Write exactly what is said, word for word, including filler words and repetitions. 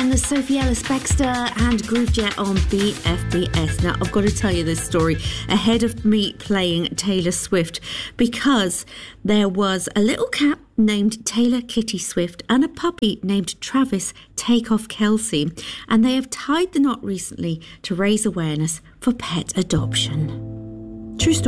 everyone. It's Sophie Ellis-Bextor and Groove Jet on B F B S. Now, I've got to tell you this story ahead of me playing Taylor Swift, because there was a little cat named Taylor Kitty Swift and a puppy named Travis Takeoff Kelsey, and they have tied the knot recently to raise awareness for pet adoption. True story.